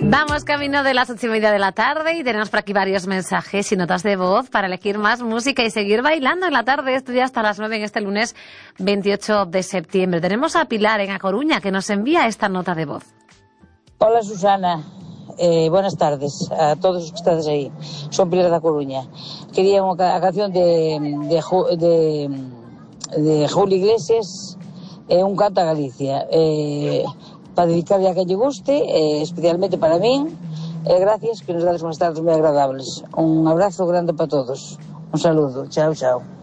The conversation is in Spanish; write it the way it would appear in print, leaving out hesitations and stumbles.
Vamos camino de las 8:30 de la tarde y tenemos por aquí varios mensajes y notas de voz para elegir más música y seguir bailando en la tarde. Esto ya hasta las 9 en este lunes 28 de septiembre. Tenemos a Pilar en A Coruña que nos envía esta nota de voz. Hola Susana, buenas tardes a todos los que estáis aí. Son Pilar da Coruña. Quería a canción de Julio Iglesias, un canto a Galicia. Para dedicarle a que lle guste, especialmente para min, gracias, que nos dades unas tardes moi agradables. Un abrazo grande para todos. Un saludo, chao, chao.